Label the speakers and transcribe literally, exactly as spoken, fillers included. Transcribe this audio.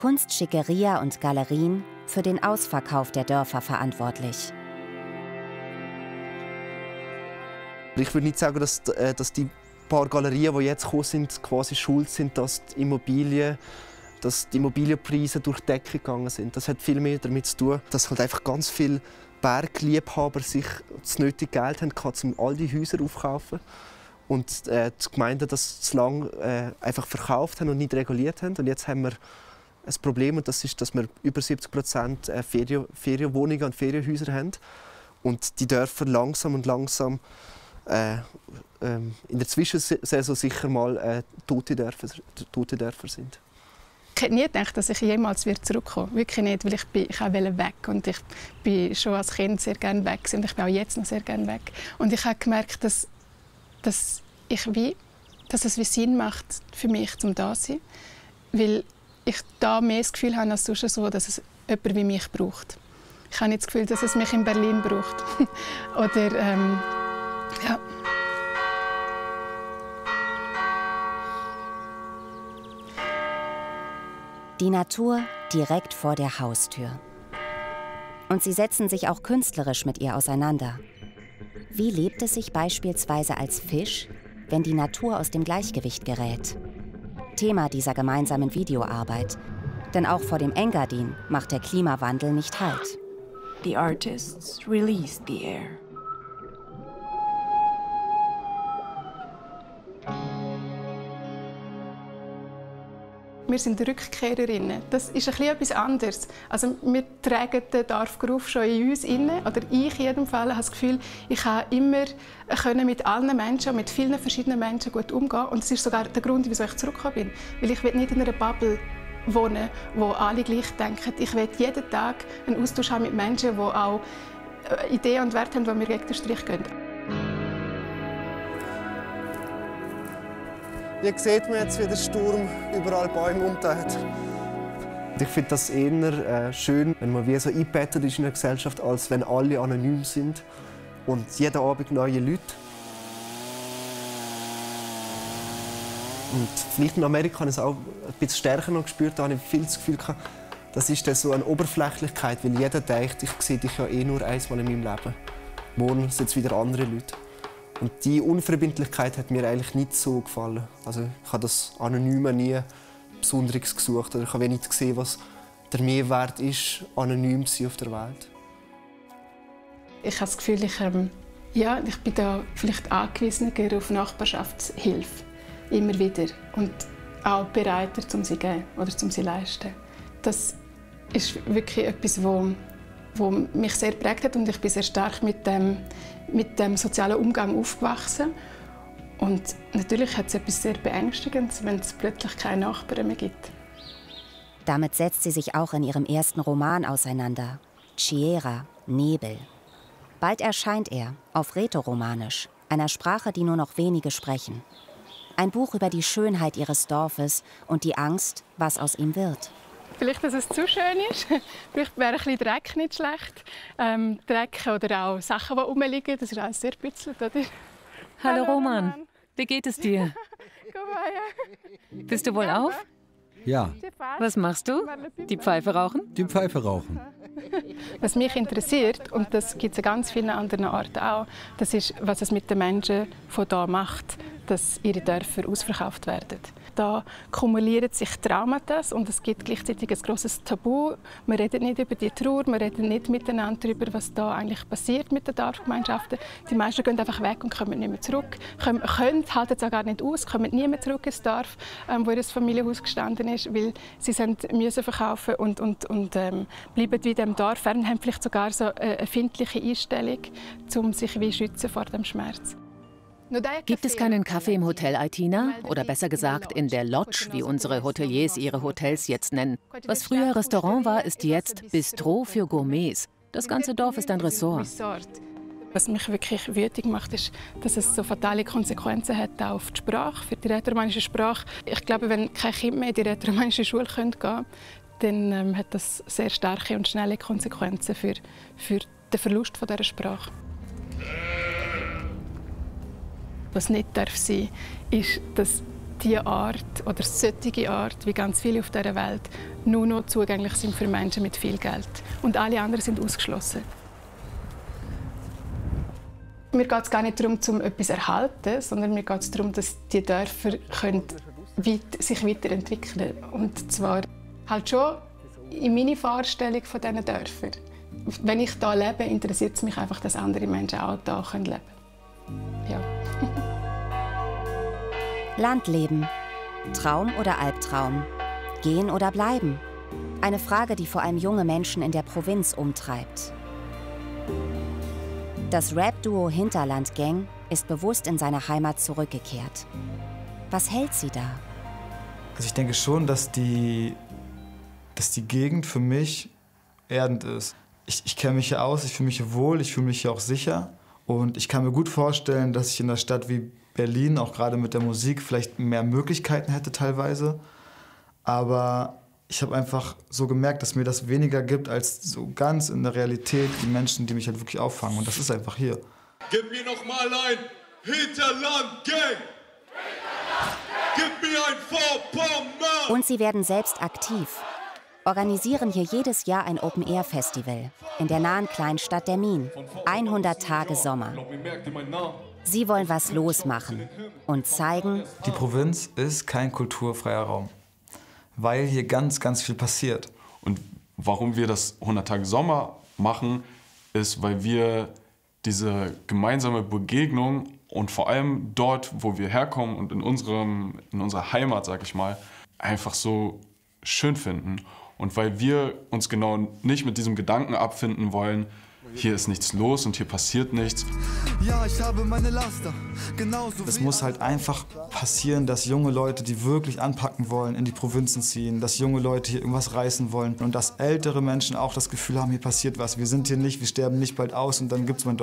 Speaker 1: Kunstschickeria und Galerien für den Ausverkauf der Dörfer verantwortlich.
Speaker 2: Ich würde nicht sagen, dass, dass die paar Galerien, die jetzt gekommen sind, quasi schuld sind, dass die Immobilien, dass die Immobilienpreise durch die Decke gegangen sind. Das hat viel mehr damit zu tun, dass halt einfach ganz viele Bergliebhaber sich das nötige Geld haben, um all die Häuser aufzukaufen. Und äh, die Gemeinden das zu lange äh, einfach verkauft haben und nicht reguliert haben. Und jetzt haben wir ein Problem, und das ist, dass wir über siebzig Prozent Ferien, Ferienwohnungen und Ferienhäuser haben. Und die Dörfer langsam und langsam äh, äh, in der Zwischensaison sicher mal äh, tote, Dörfer, tote Dörfer sind.
Speaker 3: Ich hätte nie gedacht, dass ich jemals wieder zurückkomme. Wirklich nicht, weil ich, bin, ich wollte weg. Und ich bin schon als Kind sehr gerne weg und ich bin auch jetzt noch sehr gerne weg. Und ich habe gemerkt, dass, dass, ich wie, dass es wie Sinn macht für mich, zum da zu sein. Weil ich da mehr das Gefühl habe als sonst so, dass es jemand wie mich braucht. Ich habe nicht das Gefühl, dass es mich in Berlin braucht. Oder, ähm, ja.
Speaker 1: Die Natur direkt vor der Haustür. Und sie setzen sich auch künstlerisch mit ihr auseinander. Wie lebt es sich beispielsweise als Fisch, wenn die Natur aus dem Gleichgewicht gerät? Thema dieser gemeinsamen Videoarbeit. Denn auch vor dem Engadin macht der Klimawandel nicht Halt.
Speaker 4: The artists released the air.
Speaker 3: Wir sind Rückkehrerinnen. Das ist ein bisschen etwas anderes. Also wir tragen den Dorfgeruf schon in uns inne, oder ich in jedem Fall. Ich habe das Gefühl, ich habe immer mit allen Menschen, mit vielen verschiedenen Menschen gut umgehen. Und das ist sogar der Grund, wieso ich zurückgekommen bin. Weil ich will nicht in einer Bubble wohnen, wo alle gleich denken. Ich will jeden Tag einen Austausch haben mit Menschen, die auch Ideen und Werte haben, die mir gegen den Strich gehen.
Speaker 2: Hier sieht man jetzt, wie der Sturm überall Bäume umtut. Ich finde das eher äh, schön, wenn man wie so eingebettet ist in der Gesellschaft, als wenn alle anonym sind und jeden Abend neue Leute. Und vielleicht in Amerika habe ich es auch ein bisschen stärker noch gespürt, da habe ich viel das Gefühl gehabt, das ist dann so eine Oberflächlichkeit, weil jeder denkt, ich sehe dich ja eh nur einmal in meinem Leben. Morgen sind es wieder andere Leute. Und diese Unverbindlichkeit hat mir eigentlich nicht so gefallen. Also ich habe das Anonyme nie Besonderes gesucht. Oder ich habe nicht gesehen, was der Mehrwert ist, anonym zu sein auf der Welt.
Speaker 3: Ich habe das Gefühl, ich, ähm, ja, ich bin da vielleicht angewiesen auf Nachbarschaftshilfe. Immer wieder. Und auch bereiter, um sie zu geben oder um sie zu leisten. Das ist wirklich etwas, wo, wo mich sehr geprägt hat. Und ich bin sehr stark mit dem, mit dem sozialen Umgang aufgewachsen. Und natürlich hat es etwas sehr Beängstigendes, wenn es plötzlich keine Nachbarn mehr gibt.
Speaker 1: Damit setzt sie sich auch in ihrem ersten Roman auseinander. Chiera, Nebel. Bald erscheint er, auf Rätoromanisch, einer Sprache, die nur noch wenige sprechen. Ein Buch über die Schönheit ihres Dorfes und die Angst, was aus ihm wird.
Speaker 3: Vielleicht, dass es zu schön ist. Vielleicht wäre ein bisschen Dreck nicht schlecht. Ähm, Dreck oder auch Sachen, die rumliegen, das ist alles sehr bützelt, oder?
Speaker 5: Hallo Roman, wie geht es dir? Bist du wohl auf?
Speaker 6: Ja.
Speaker 5: Was machst du? Die Pfeife rauchen?
Speaker 6: Die Pfeife rauchen.
Speaker 3: Was mich interessiert, und das gibt es an ganz vielen anderen Orten auch, das ist, was es mit den Menschen von hier macht, dass ihre Dörfer ausverkauft werden. Da kumulieren sich Traumata und es gibt gleichzeitig ein grosses Tabu. Wir reden nicht über die Trauer, wir reden nicht miteinander darüber, was da eigentlich passiert mit den Dorfgemeinschaften. Die meisten gehen einfach weg und kommen nicht mehr zurück. Können, können halten es auch gar nicht aus, kommen nie mehr zurück ins Dorf, ähm, wo ihr Familienhaus gestanden ist, weil sie sind müssen verkaufen und, und, und ähm, bleiben wie in dem Dorf. Und haben vielleicht sogar so eine empfindliche Einstellung, um sich wie schützen vor dem Schmerz.
Speaker 5: Gibt es keinen Kaffee im Hotel Aitina? Oder besser gesagt in der Lodge, wie unsere Hoteliers ihre Hotels jetzt nennen. Was früher Restaurant war, ist jetzt Bistro für Gourmets. Das ganze Dorf ist ein Ressort.
Speaker 3: Was mich wirklich wütend macht, ist, dass es so fatale Konsequenzen hat auf die Sprache, für die rätoromanische Sprache. Ich glaube, wenn kein Kind mehr in die rätoromanische Schule gehen kann, dann ähm, hat das sehr starke und schnelle Konsequenzen für, für den Verlust von dieser Sprache. Was nicht darf sein, ist, dass diese Art oder solche Art, wie ganz viele auf dieser Welt, nur noch zugänglich sind für Menschen mit viel Geld. Und alle anderen sind ausgeschlossen. Mir geht es gar nicht darum, um etwas zu erhalten, sondern mir geht es darum, dass die Dörfer können weit, sich weiterentwickeln können. Und zwar halt schon in meine Vorstellung von diesen Dörfern. Wenn ich hier lebe, interessiert es mich einfach, dass andere Menschen auch hier leben können. Ja.
Speaker 1: Landleben. Traum oder Albtraum? Gehen oder bleiben? Eine Frage, die vor allem junge Menschen in der Provinz umtreibt. Das Rap-Duo Hinterland Gang ist bewusst in seine Heimat zurückgekehrt. Was hält sie da?
Speaker 6: Also ich denke schon, dass die, dass die Gegend für mich erdend ist. Ich, ich kenne mich hier aus, ich fühle mich hier wohl, ich fühle mich hier auch sicher. Und ich kann mir gut vorstellen, dass ich in einer Stadt wie Berlin, auch gerade mit der Musik, vielleicht mehr Möglichkeiten hätte teilweise. Aber ich habe einfach so gemerkt, dass mir das weniger gibt als so ganz in der Realität die Menschen, die mich halt wirklich auffangen. Und das ist einfach hier.
Speaker 7: Gib mir noch mal ein Hinterland Gang! Gib mir ein Vorpommern!
Speaker 1: Und sie werden selbst aktiv. Organisieren hier jedes Jahr ein Open-Air-Festival in der nahen Kleinstadt Demmin. hundert Tage Sommer. Sie wollen was losmachen und zeigen,
Speaker 6: die Provinz ist kein kulturfreier Raum, weil hier ganz, ganz viel passiert.
Speaker 8: Und warum wir das hundert Tage Sommer machen, ist, weil wir diese gemeinsame Begegnung und vor allem dort, wo wir herkommen und in, unserem, in unserer Heimat, sag ich mal, einfach so schön finden. Und weil wir uns genau nicht mit diesem Gedanken abfinden wollen, hier ist nichts los und hier passiert nichts.
Speaker 9: Ja, ich habe meine Laster, genauso.
Speaker 6: Es muss halt einfach passieren, dass junge Leute, die wirklich anpacken wollen, in die Provinzen ziehen, dass junge Leute hier irgendwas reißen wollen und dass ältere Menschen auch das Gefühl haben, hier passiert was. Wir sind hier nicht, wir sterben nicht bald aus und dann gibt's mein